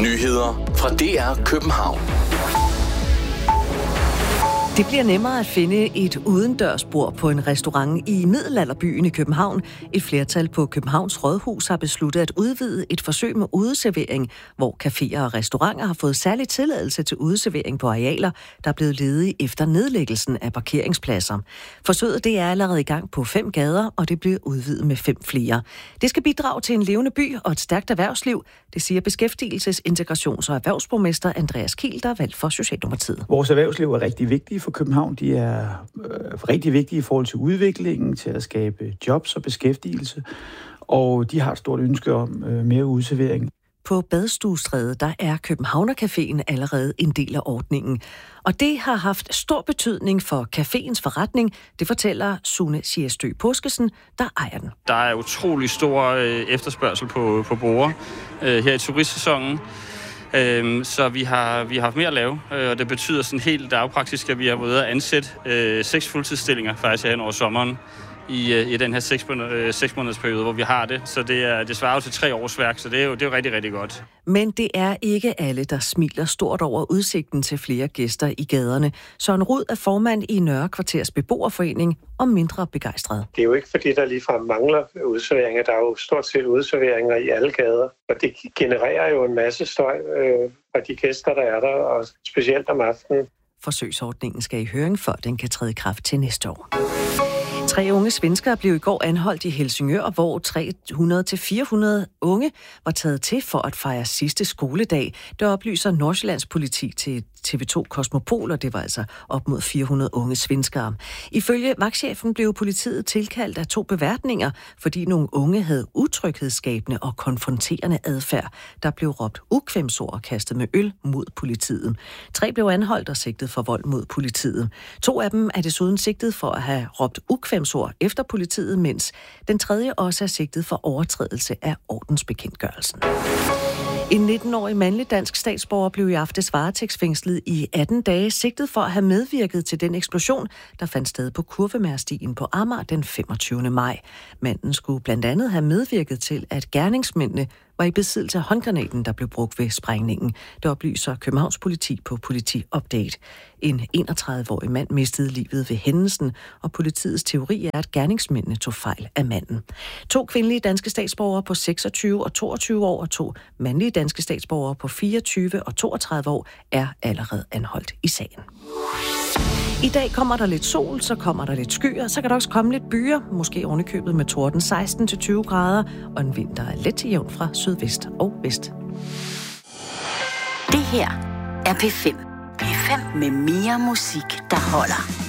Nyheder fra DR København. Det bliver nemmere at finde et udendørsbord på en restaurant i middelalderbyen i København. Et flertal på Københavns Rådhus har besluttet at udvide et forsøg med udeservering, hvor caféer og restauranter har fået særlig tilladelse til udeservering på arealer, der er blevet ledige efter nedlæggelsen af parkeringspladser. Forsøget det er allerede i gang på 5 gader, og det bliver udvidet med 5 flere. Det skal bidrage til en levende by og et stærkt erhvervsliv, det siger beskæftigelses-, integrations- og erhvervsborgmester Andreas Kiel, der er valgt for Socialdemokratiet. Vores erhvervsliv er rigtig vigtige for København. De er rigtig vigtige i forhold til udviklingen, til at skabe jobs og beskæftigelse, og de har et stort ønske om mere udservering. På Badstuestræde, der er Københavnercaféen allerede en del af ordningen. Og det har haft stor betydning for caféens forretning, det fortæller Sune Sierstø Påskesen, der ejer den. Der er utrolig stor efterspørgsel på borde her i turistsæsonen. Så vi har haft mere at lave, og det betyder sådan helt lavpraktisk, at vi har været at ansætte 6 fuldtidsstillinger faktisk hen over sommeren i den her 6 måneders periode, hvor vi har det. Så det svarer jo til 3 årsværk, så det er jo rigtig, rigtig godt. Men det er ikke alle, der smiler stort over udsigten til flere gæster i gaderne. Søren Rud er formand i Nørre Kvarters beboerforening og mindre begejstret. Det er jo ikke fordi, der ligefrem mangler udserveringer. Der er jo stort set udserveringer i alle gader, og det genererer jo en masse støj fra de gæster, der er der, og specielt om aftenen. Forsøgsordningen skal i høring, før den kan træde i kraft til næste år. 3 unge svenskere blev i går anholdt i Helsingør, hvor 300-400 unge var taget til for at fejre sidste skoledag. Det oplyser Nordsjællands politi til TV2 Kosmopol, og det var altså op mod 400 unge svenskere. Ifølge vagtchefen blev politiet tilkaldt af 2 beværtninger, fordi nogle unge havde utryghedsskabende og konfronterende adfærd. Der blev råbt ukvemsord og kastet med øl mod politiet. 3 blev anholdt og sigtet for vold mod politiet. 2 af dem er desuden sigtet for at have råbt ukvemsord efter politiet, mens den tredje også er sigtet for overtrædelse af ordensbekendtgørelsen. En 19-årig mandlig dansk statsborger blev i aftes varetægtsfængslet i 18 dage, sigtet for at have medvirket til den eksplosion, der fandt sted på Kurvemærstien på Amager den 25. maj. Manden skulle blandt andet have medvirket til, at gerningsmændene var i besiddelse af håndgranaten, der blev brugt ved sprængningen. Det oplyser Københavns politi på Politi Update. En 31-årig mand mistede livet ved hændelsen, og politiets teori er, at gerningsmændene tog fejl af manden. 2 kvindelige danske statsborgere på 26 og 22 år og 2 mandlige danske statsborgere på 24 og 32 år er allerede anholdt i sagen. I dag kommer der lidt sol, så kommer der lidt skyer, så kan der også komme lidt byer, måske ovenikøbet med torden 16-20 grader, og en vind, der er let til jævn fra sydvest og vest. Det her er P5. P5 med mere musik, der holder.